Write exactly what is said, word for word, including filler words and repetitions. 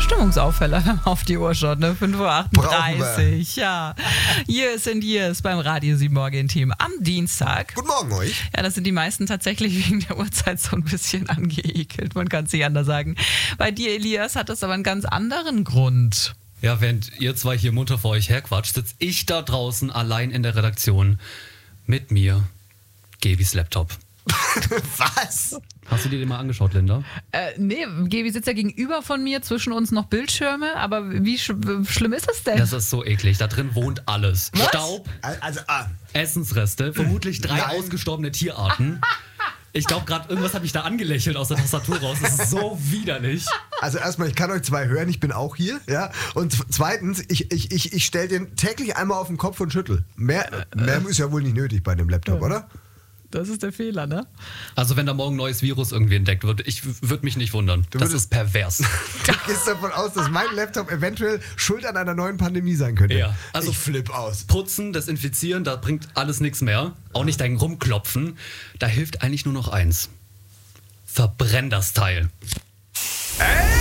Stimmungsaufheller auf die Uhr schaut, ne? fünf Uhr achtunddreißig. Ja. Years and Years beim Radio sieben Morgen-Team am Dienstag. Guten Morgen euch. Ja, das sind die meisten tatsächlich wegen der Uhrzeit so ein bisschen angeekelt. Man kann es nicht anders sagen. Bei dir, Elias, hat das aber einen ganz anderen Grund. Ja, während ihr zwei hier munter vor euch herquatscht, sitze ich da draußen allein in der Redaktion. Mit mir, Gebis Laptop. Was? Hast du dir den mal angeschaut, Linda? Äh, nee, Gebi sitzt ja gegenüber von mir, zwischen uns noch Bildschirme, aber wie sch- schlimm ist das denn? Das ist so eklig. Da drin wohnt alles. Was? Staub, Also, ah, Essensreste, vermutlich drei Nein. ausgestorbene Tierarten. Ich glaube gerade, irgendwas habe ich da angelächelt aus der Tastatur raus. Das ist so widerlich. also erstmal, ich kann euch zwei hören, ich bin auch hier. Ja? Und z- zweitens, ich, ich, ich, ich stelle den täglich einmal auf den Kopf und schüttel. Mehr, mehr ist ja wohl nicht nötig bei dem Laptop, oder? Das ist der Fehler, ne? Also wenn da morgen ein neues Virus irgendwie entdeckt wird, ich w- würde mich nicht wundern. Das würdest- ist pervers. Du gehst davon aus, dass mein Laptop eventuell schuld an einer neuen Pandemie sein könnte. Ja, also- ich flipp aus. Putzen, desinfizieren, da bringt alles nichts mehr. Auch nicht dein Rumklopfen. Da hilft eigentlich nur noch eins. Verbrenn das Teil. Ey!